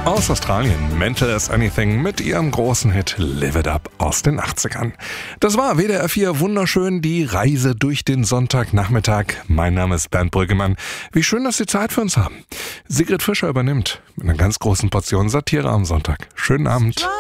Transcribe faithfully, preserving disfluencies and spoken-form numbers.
Aus Australien, Mental as Anything mit ihrem großen Hit Live It Up aus den achtzigern. Das war W D R vier wunderschön, die Reise durch den Sonntagnachmittag. Mein Name ist Bernd Brüggemann. Wie schön, dass Sie Zeit für uns haben. Sigrid Fischer übernimmt mit einer ganz großen Portion Satire am Sonntag. Schönen Abend.